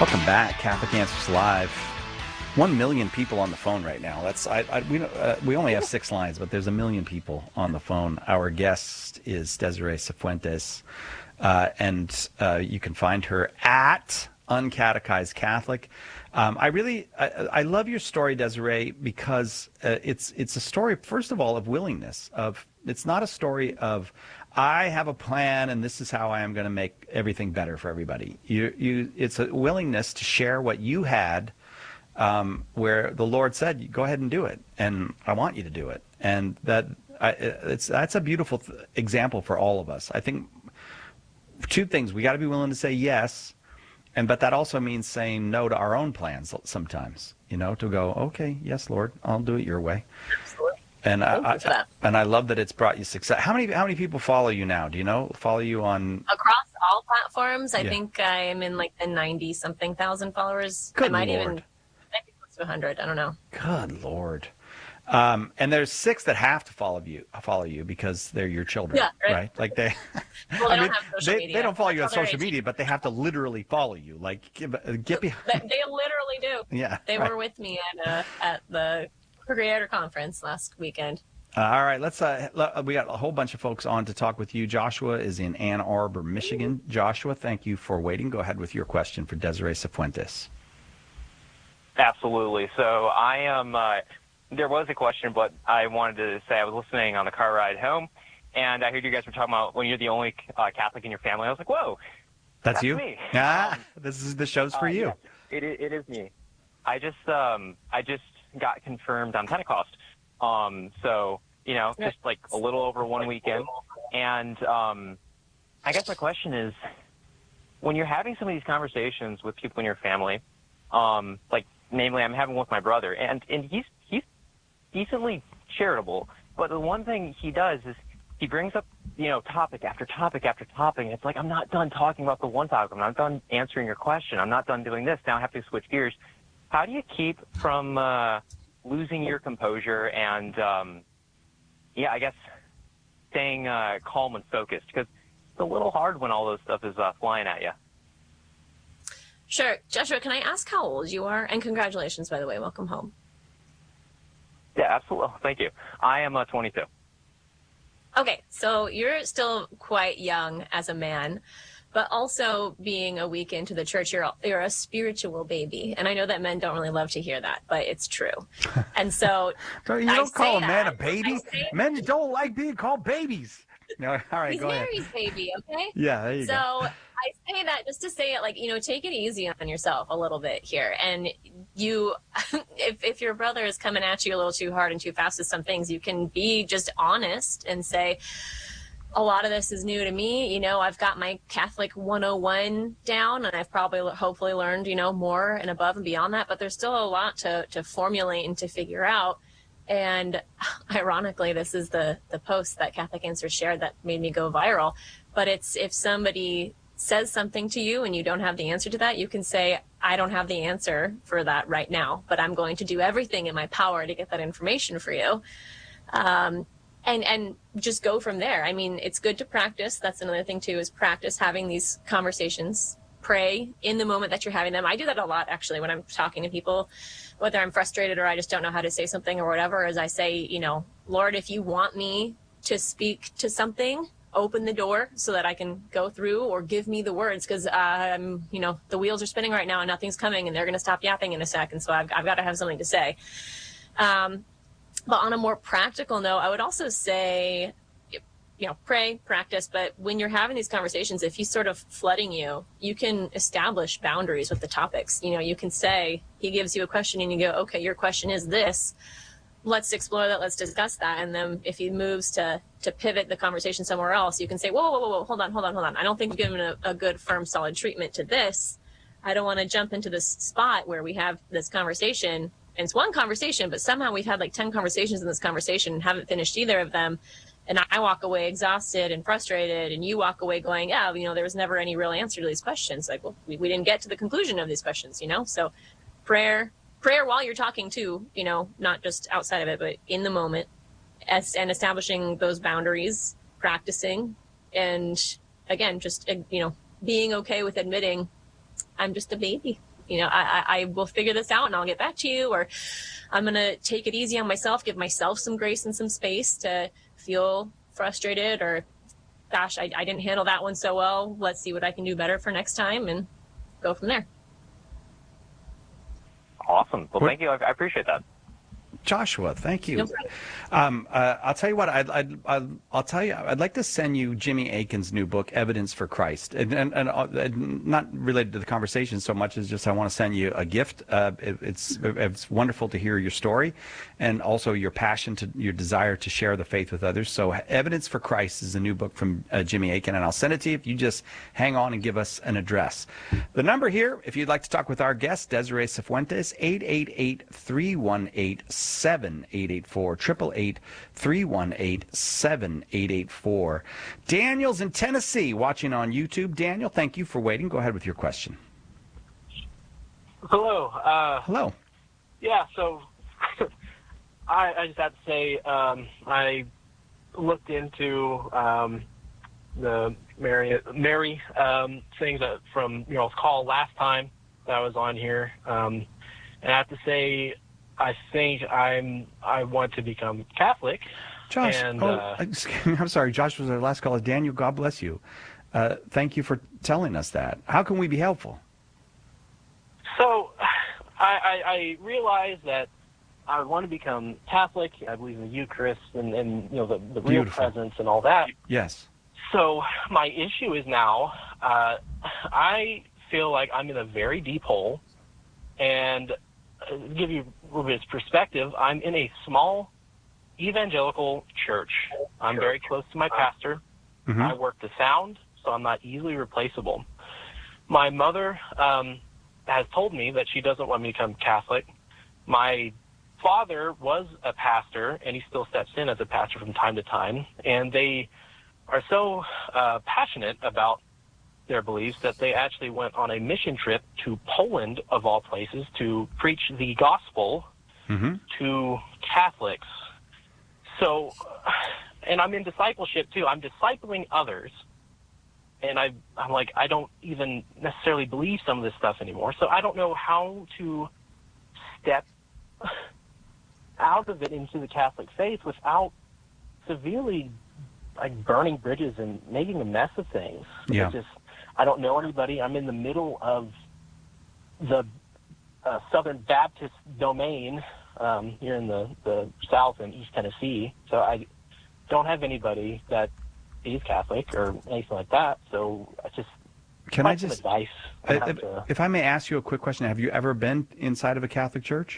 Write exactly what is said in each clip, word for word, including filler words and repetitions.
Welcome back, Catholic Answers Live. One million people on the phone right now. That's I, I we uh, we only have six lines, but there's a million people on the phone. Our guest is Desiree Cifuentes, uh, and uh, you can find her at Uncatechized Catholic. Um, I really I, I love your story, Desiree, because uh, it's it's a story, first of all, of willingness. Of it's not a story of I have a plan and this is how I am going to make everything better for everybody. You you it's a willingness to share what you had. Um, where the Lord said, "Go ahead and do it," and I want you to do it, and that I, it's that's a beautiful th- example for all of us. I think two things: we got to be willing to say yes, and but that also means saying no to our own plans sometimes. You know, to go, okay, yes, Lord, I'll do it your way. Absolutely. And Thank I, you for that. I and I love that it's brought you success. How many how many people follow you now? Do you know? Follow you on Across all platforms, I Yeah. think I am in like the ninety something thousand followers. Good I might Lord. even might be close to one hundred. I don't know. Good Lord. Um, and there's six that have to follow you, follow you because they're your children, Yeah, right. Like they, Well, they I don't mean, have social they, media. they don't follow you on Until they're social eighteen. media, but they have to literally follow you. Like, get, get They, behind. they literally do. Yeah. They right. were with me at uh, at the Creator Conference last weekend. Uh, all right, let's. Uh, let, we got a whole bunch of folks on to talk with you. Joshua is in Ann Arbor, Michigan. Joshua, thank you for waiting. Go ahead with your question for Desiree Cifuentes. Absolutely. So I am. Uh, there was a question, but I wanted to say I was listening on the car ride home, and I heard you guys were talking about when you're the only uh, Catholic in your family. I was like, whoa, That's, that's you. me. Ah, Um, this is the show's for uh, you. yes, it, i- it is me. I just um, I just got confirmed on Pentecost. Um, so you know, just like a little over one weekend, and um, I guess my question is, when you're having some of these conversations with people in your family, um, like namely I'm having with my brother, and, and he's he's decently charitable, but the one thing he does is he brings up, you know, topic after topic after topic, and it's like, I'm not done talking about the one topic, I'm not done answering your question, I'm not done doing this, now I have to switch gears. How do you keep from uh, losing your composure and, um, yeah, I guess staying uh, calm and focused? Because it's a little hard when all those stuff is uh, flying at you. Sure. Joshua, can I ask how old you are? And congratulations, by the way. Welcome home. Yeah, absolutely. Thank you. I am uh, twenty-two. Okay, so you're still quite young as a man, but also being a week into the church, you're you're a spiritual baby, and I know that men don't really love to hear that, but it's true. And so, So you I don't call a say man a that- baby. I say- Men don't like being called babies. No, all right, he's go ahead. Mary's baby, okay? Yeah, there you So go. I say that just to say it, like, you know, take it easy on yourself a little bit here. And you, if, if your brother is coming at you a little too hard and too fast with some things, you can be just honest and say, a lot of this is new to me. You know, I've got my Catholic one oh one down, and I've probably hopefully learned, you know, more and above and beyond that, but there's still a lot to, to formulate and to figure out. And ironically, this is the, the post that Catholic Answers shared that made me go viral. But it's if somebody says something to you and you don't have the answer to that, you can say, I don't have the answer for that right now, but I'm going to do everything in my power to get that information for you. Um, and, and just go from there. I mean, it's good to practice. That's another thing too, is practice having these conversations. Pray in the moment that you're having them. I do that a lot, actually, when I'm talking to people, whether I'm frustrated or I just don't know how to say something or whatever, as I say, you know, Lord, if you want me to speak to something, open the door so that I can go through, or give me the words, because I'm, you know, the wheels are spinning right now and nothing's coming and they're going to stop yapping in a second. So I've, I've got to have something to say. Um, but on a more practical note, I would also say, you know, pray, practice, but when you're having these conversations, if he's sort of flooding you, you can establish boundaries with the topics. You know, you can say, he gives you a question and you go, okay, your question is this. Let's explore that. Let's discuss that. And then if he moves to, to pivot the conversation somewhere else, you can say, whoa, whoa, whoa, whoa, hold on, hold on, hold on. I don't think you've given a, a good, firm, solid treatment to this. I don't want to jump into this spot where we have this conversation. And it's one conversation, but somehow we've had like ten conversations in this conversation and haven't finished either of them. And I walk away exhausted and frustrated, and you walk away going, yeah, you know, there was never any real answer to these questions. Like, well, we, we didn't get to the conclusion of these questions, you know? So prayer, prayer while you're talking too, you know, not just outside of it, but in the moment, as, and establishing those boundaries, practicing, and again, just, you know, being okay with admitting I'm just a baby. you know, I, I will figure this out and I'll get back to you, or I'm going to take it easy on myself, give myself some grace and some space to feel frustrated, or gosh, I, I didn't handle that one so well. Let's see what I can do better for next time and go from there. Awesome. Well, What- thank you. I, I appreciate that. Joshua, thank you. No problem. Um, uh, I'll tell you what. I'd, I'd, I'd, I'll tell you. I'd like to send you Jimmy Akin's new book, Evidence for Christ, and, and, and, uh, and not related to the conversation so much as just I want to send you a gift. Uh, it, it's it's wonderful to hear your story, and also your passion to your desire to share the faith with others. So, Evidence for Christ is a new book from uh, Jimmy Akin, and I'll send it to you if you just hang on and give us an address. The number here, if you'd like to talk with our guest, Desiree Cifuentes, eight eight eight, three one eight, seven eight eight four, eight eight eight, three one eight, seven eight eight four. Daniel's in Tennessee watching on YouTube. Daniel, thank you for waiting. Go ahead with your question. Hello. Uh, Hello. yeah, so I, I just have to say um, I looked into um, the Mary, Mary um, things that from you know call last time that I was on here, um, and I have to say I think I'm I want to become Catholic. Josh, And, oh, uh, excuse me, I'm sorry. Josh was our last caller. Daniel, God bless you. Uh, thank you for telling us that. How can we be helpful? So I, I, I realize that I want to become Catholic. I believe in the Eucharist and, and you know the, the real Beautiful. presence and all that. Yes. So my issue is now uh, I feel like I'm in a very deep hole, and uh, to give you a little bit of perspective, I'm in a small evangelical church. I'm very close to my pastor. Mhm. I work the sound, so I'm not easily replaceable. My mother um, has told me that she doesn't want me to become Catholic. My father was a pastor, and he still steps in as a pastor from time to time, and they are so uh, passionate about their beliefs that they actually went on a mission trip to Poland, of all places, to preach the gospel Mm-hmm. to Catholics. So, and I'm in discipleship too. I'm discipling others, and I, I'm like, I don't even necessarily believe some of this stuff anymore. So I don't know how to step out of it into the Catholic faith without severely like burning bridges and making a mess of things. Yeah. It's just, I don't know anybody. I'm in the middle of the uh, Southern Baptist domain um, here in the, the South and East Tennessee. So I don't have anybody that is Catholic or anything like that. So I just Can I some just, advice uh, on how if, to- if I may ask you a quick question, have you ever been inside of a Catholic church?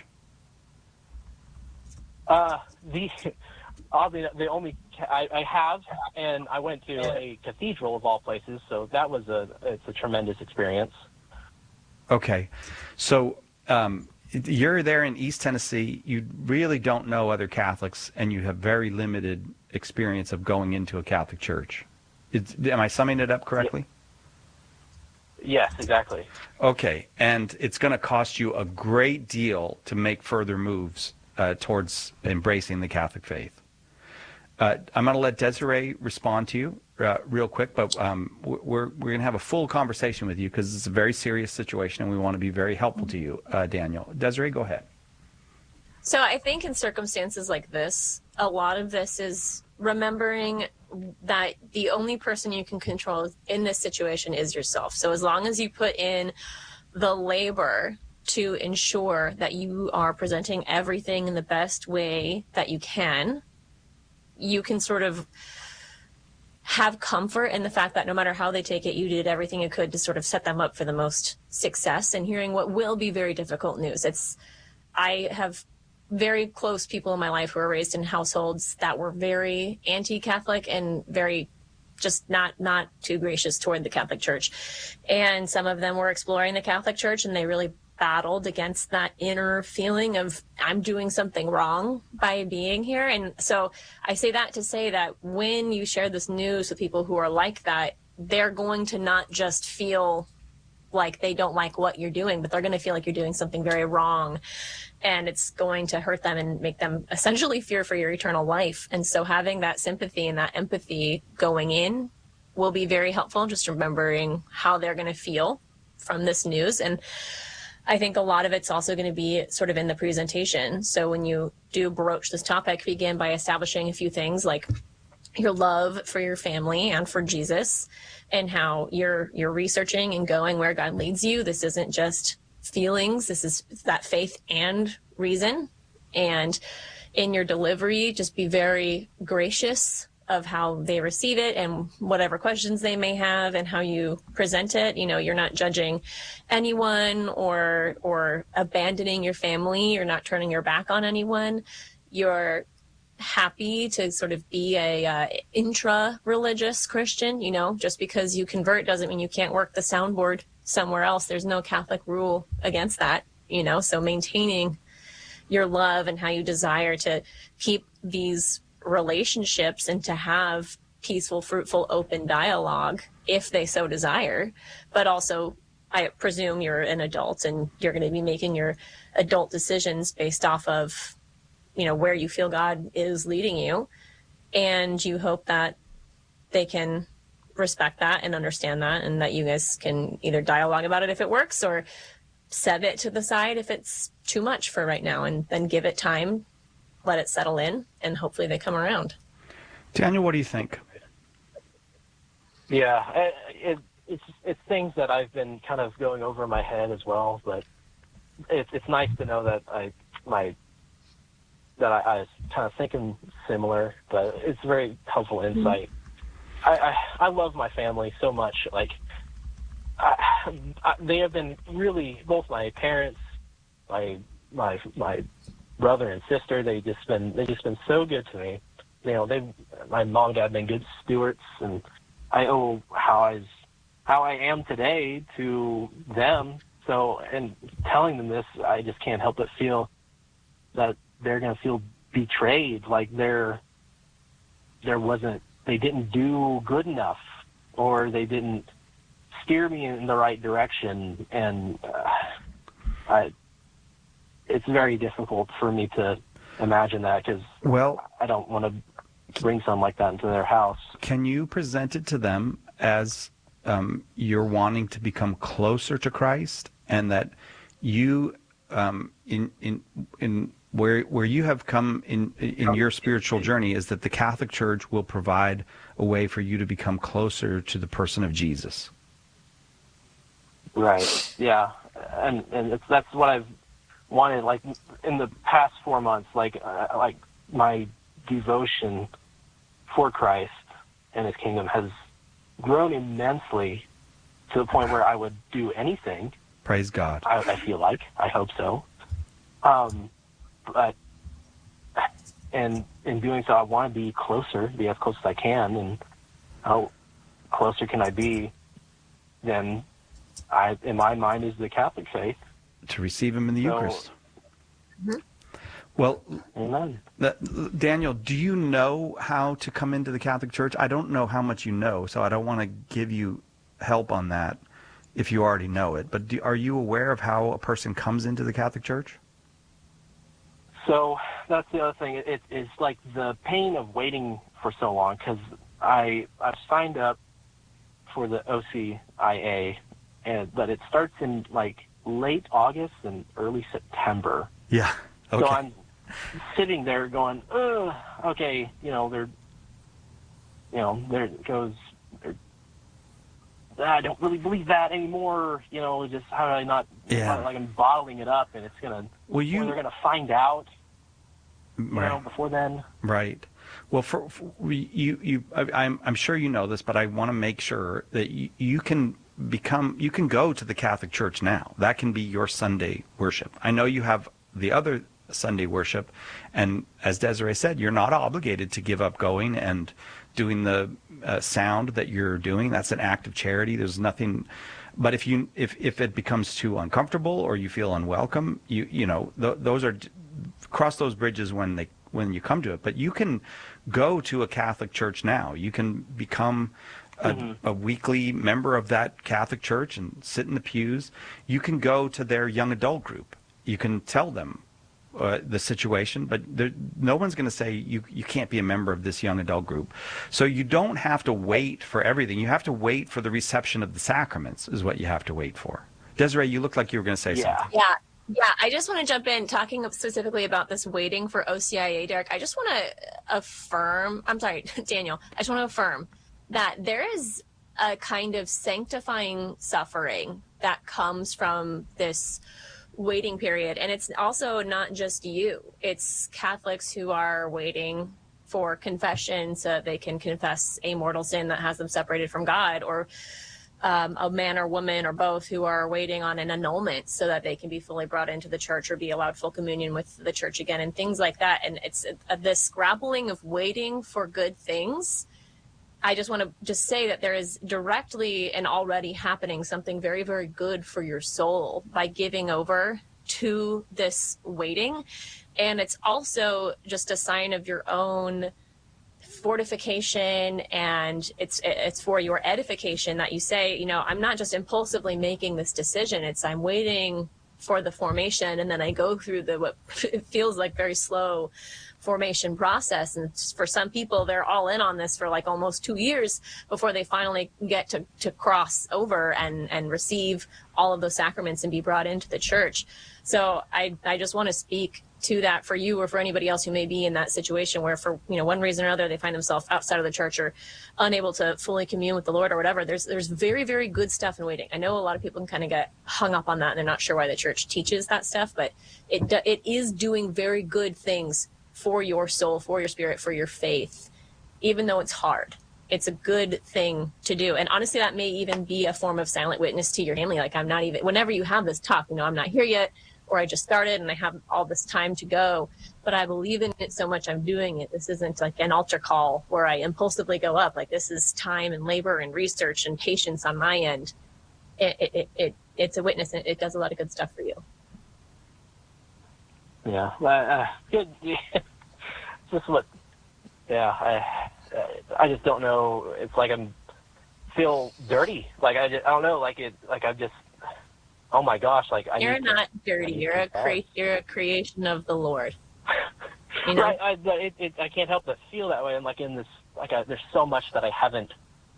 Uh, the oddly, the only I, I have, and I went to a cathedral of all places, so that was a it's a tremendous experience. Okay. So um, you're there in East Tennessee. You really don't know other Catholics, and you have very limited experience of going into a Catholic church. It's, am I summing it up correctly? Yes, exactly. Okay. And it's going to cost you a great deal to make further moves uh, towards embracing the Catholic faith. Uh, I'm going to let Desiree respond to you uh, real quick, but um, we're, we're going to have a full conversation with you because it's a very serious situation, and we want to be very helpful to you, uh, Daniel. Desiree, go ahead. So I think in circumstances like this, a lot of this is remembering that the only person you can control in this situation is yourself. So as long as you put in the labor to ensure that you are presenting everything in the best way that you can, you can sort of have comfort in the fact that no matter how they take it, you did everything you could to sort of set them up for the most success and hearing what will be very difficult news. It's, I have very close people in my life who were raised in households that were very anti-Catholic and very just not, not too gracious toward the Catholic Church. And some of them were exploring the Catholic Church, and they really battled against that inner feeling of I'm doing something wrong by being here. And so I say that to say that when you share this news with people who are like that, they're going to not just feel like they don't like what you're doing, but they're going to feel like you're doing something very wrong, and it's going to hurt them and make them essentially fear for your eternal life. And so having that sympathy and that empathy going in will be very helpful, just remembering how they're going to feel from this news. And I think a lot of it's also going to be sort of in the presentation. So when you do broach this topic, begin by establishing a few things like your love for your family and for Jesus, and how you're you're researching and going where God leads you. This isn't just feelings. This is that faith and reason. And in your delivery, just be very gracious of how they receive it and whatever questions they may have and how you present it. You know, you're not judging anyone or or abandoning your family. You're not turning your back on anyone. You're happy to sort of be a uh, intra-religious Christian. You know, just because you convert doesn't mean you can't work the soundboard somewhere else. There's no Catholic rule against that, you know, so maintaining your love and how you desire to keep these relationships and to have peaceful, fruitful, open dialogue if they so desire. But also, I presume you're an adult and you're going to be making your adult decisions based off of, you know, where you feel God is leading you. And you hope that they can respect that and understand that, and that you guys can either dialogue about it if it works or set it to the side if it's too much for right now, and then give it time, let it settle in, and hopefully they come around. Daniel, what do you think? Yeah, it, it, it's it's things that I've been kind of going over in my head as well, but it's it's nice to know that I my that I, I was kind of thinking similar, but it's very helpful insight. Mm-hmm. I, I I love my family so much. Like, I, I, they have been really, both my parents, my my my brother and sister. They just been they just been so good to me. You know, they my mom and dad have been good stewards, and I owe how I how I am today to them. So, and telling them this, I just can't help but feel that they're going to feel betrayed, like they're there wasn't they didn't do good enough, or they didn't steer me in the right direction, and uh, I, it's very difficult for me to imagine that, because well, I don't want to bring something like that into their house. Can you present it to them as um, you're wanting to become closer to Christ, and that you um, in in in where where you have come in in your spiritual journey is that the Catholic Church will provide a way for you to become closer to the person of Jesus? Right. Yeah. And and it's, that's what I've wanted. Like in the past four months, like uh, like my devotion for Christ and His kingdom has grown immensely, to the point where I would do anything. Praise God. I, I feel like I hope so. Um, but and in doing so, I want to be closer, be as close as I can. And how closer can I be than I, in my mind, is the Catholic faith. To receive Him in the so, Eucharist. Mm-hmm. Well, Amen. That, Daniel, do you know how to come into the Catholic Church? I don't know how much you know, so I don't want to give you help on that if you already know it. But do, are you aware of how a person comes into the Catholic Church? So that's the other thing. It, it, it's like the pain of waiting for so long, because I I've signed up for the O C I A, and but it starts in like late August and early September. Yeah. Okay. So I'm sitting there going, ugh, okay, you know, there, you know, there it goes. There, I don't really believe that anymore. You know, just how do I not? Yeah. Like I'm bottling it up, and it's gonna. Well, you. Or they're gonna find out. You right. know, before then. Right. Well, for, for you, you, I, I'm, I'm sure you know this, but I want to make sure that you, you can become, you can go to the Catholic Church now. That can be your Sunday worship. I know you have the other Sunday worship, and as Desiree said, you're not obligated to give up going and doing the uh, sound that you're doing. That's an act of charity. There's nothing. But if you, if, if it becomes too uncomfortable or you feel unwelcome, you, you know, th- those are. Cross those bridges when they when you come to it. But you can go to a Catholic church now. You can become a, mm-hmm. a weekly member of that Catholic church and sit in the pews. You can go to their young adult group. You can tell them uh, the situation, but there, no one's going to say you you can't be a member of this young adult group. So you don't have to wait for everything. You have to wait for the reception of the sacraments is what you have to wait for. Desiree, you look like you were going to say Yeah. something. Yeah. Yeah, I just want to jump in talking specifically about this waiting for O C I A, Derek. I just want to affirm, I'm sorry, Daniel, I just want to affirm that there is a kind of sanctifying suffering that comes from this waiting period. And it's also not just you, it's Catholics who are waiting for confession so that they can confess a mortal sin that has them separated from God, or Um, a man or woman or both who are waiting on an annulment so that they can be fully brought into the church or be allowed full communion with the church again, and things like that. And it's uh, this grappling of waiting for good things. I just want to just say that there is directly and already happening something very, very good for your soul by giving over to this waiting. And it's also just a sign of your own fortification, and it's it's for your edification that you say, you know, I'm not just impulsively making this decision, it's I'm waiting for the formation, and then I go through the what feels like very slow formation process. And for some people, they're all in on this for like almost two years before they finally get to, to cross over and, and receive all of those sacraments and be brought into the church. So I, I just want to speak to that for you or for anybody else who may be in that situation where for, you know, one reason or another, they find themselves outside of the church or unable to fully commune with the Lord or whatever. There's, there's very, very good stuff in waiting. I know a lot of people can kind of get hung up on that and they're not sure why the church teaches that stuff, but it, it is doing very good things for your soul, for your spirit, for your faith, even though it's hard. It's a good thing to do. And honestly, that may even be a form of silent witness to your family. Like, I'm not even, whenever you have this talk, you know, I'm not here yet, or I just started and I have all this time to go, but I believe in it so much I'm doing it. This isn't like an altar call where I impulsively go up. Like, this is time and labor and research and patience on my end. It, it, it, it it's a witness, and it does a lot of good stuff for you. Yeah, uh, good. Just what? Yeah, I, I just don't know. It's like I'm feel dirty. Like I, just, I don't know. Like it. Like I'm just. Oh my gosh! Like I. You're need not to, dirty. You're a cre- You're a creation of the Lord. You know? Right. I, it, it, I can't help but feel that way. And like in this, like I, there's so much that I haven't.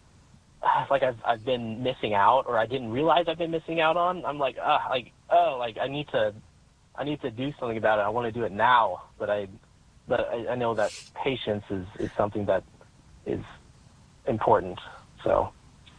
Like I've I've been missing out, or I didn't realize I've been missing out on. I'm like, ah, uh, like oh, like I need to. I need to do something about it. I want to do it now, but I, but I, I know that patience is, is something that is important. So,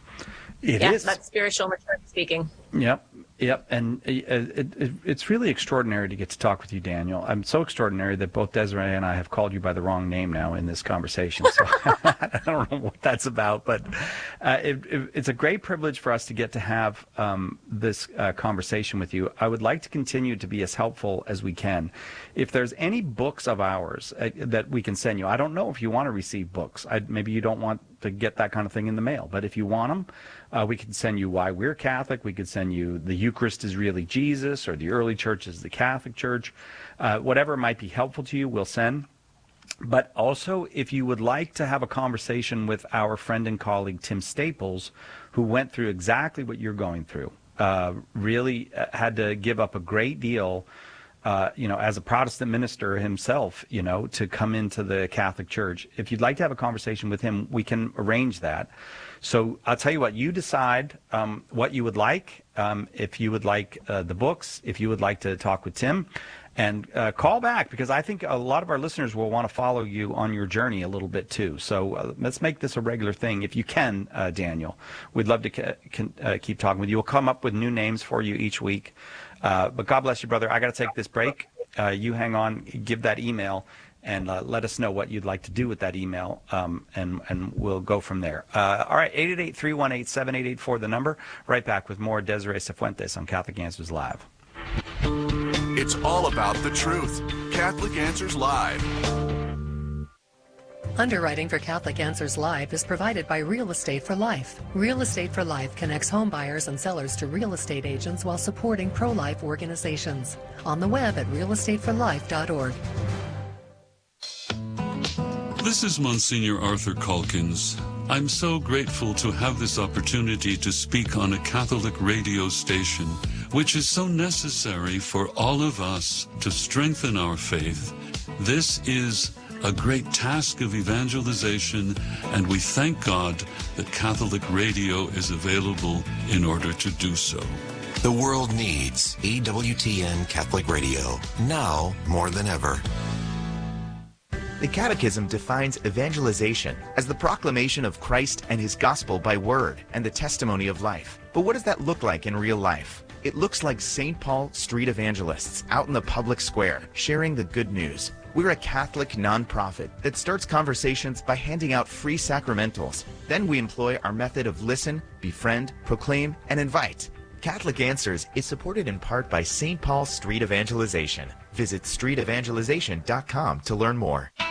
it yeah, is. that's spiritual maturity speaking. Yep, yep, and it, it, it, it's really extraordinary to get to talk with you, Daniel. I'm so extraordinary that both Desiree and I have called you by the wrong name now in this conversation. So I don't know what that's about, but uh, it, it, it's a great privilege for us to get to have um, this uh, conversation with you. I would like to continue to be as helpful as we can. If there's any books of ours uh, that we can send you, I don't know if you want to receive books. I, maybe you don't want to get that kind of thing in the mail, but if you want them, uh, we can send you Why We're Catholic. We could send you The Eucharist is Really Jesus, or The Early Church is the Catholic Church. Uh, whatever might be helpful to you, we'll send. But also, if you would like to have a conversation with our friend and colleague Tim Staples, who went through exactly what you're going through, uh, really had to give up a great deal, uh, you know, as a Protestant minister himself, you know, to come into the Catholic Church. If you'd like to have a conversation with him, we can arrange that. So I'll tell you what, you decide um, what you would like, um, if you would like uh, the books, if you would like to talk with Tim, and uh, call back, because I think a lot of our listeners will want to follow you on your journey a little bit too. So uh, let's make this a regular thing if you can, uh, Daniel. We'd love to ca- can, uh, keep talking with you. We'll come up with new names for you each week. Uh, but God bless you, brother. I got to take this break. Uh, you hang on, give that email, and uh, let us know what you'd like to do with that email, um, and, and we'll go from there. Uh, all right, eight eight eight, three one eight, seven eight eight four, the number. Right back with more Desiree Cifuentes on Catholic Answers Live. It's all about the truth. Catholic Answers Live. Underwriting for Catholic Answers Live is provided by Real Estate for Life. Real Estate for Life connects home buyers and sellers to real estate agents while supporting pro-life organizations. On the web at real estate for life dot org. This is Monsignor Arthur Calkins. I'm so grateful to have this opportunity to speak on a Catholic radio station, which is so necessary for all of us to strengthen our faith. This is a great task of evangelization, and we thank God that Catholic radio is available in order to do so. The world needs E W T N Catholic Radio, now more than ever. The Catechism defines evangelization as the proclamation of Christ and his gospel by word and the testimony of life. But what does that look like in real life? It looks like Saint Paul street evangelists out in the public square sharing the good news. We're a Catholic nonprofit that starts conversations by handing out free sacramentals. Then we employ our method of listen, befriend, proclaim, and invite. Catholic Answers is supported in part by Saint Paul Street Evangelization. Visit street evangelization dot com to learn more.